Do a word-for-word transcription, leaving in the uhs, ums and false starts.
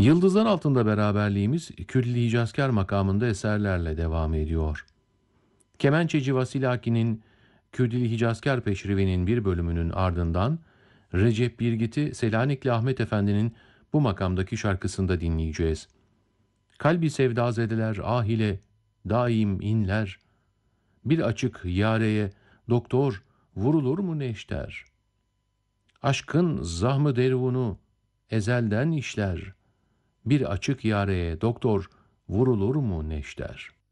Yıldızlar altında beraberliğimiz Kürdili Hicazkar makamında eserlerle devam ediyor. Kemençeci Vasilaki'nin Kürdili Hicazkar Peşrivi'nin bir bölümünün ardından Recep Birgit'i Selanikli Ahmet Efendi'nin bu makamdaki şarkısında dinleyeceğiz. Kalbi sevdazedeler ah ile daim inler, bir açık yareye doktor vurulur mu neşter? Aşkın zahmı derunu ezelden işler, bir açık yareye doktor vurulur mu neşter?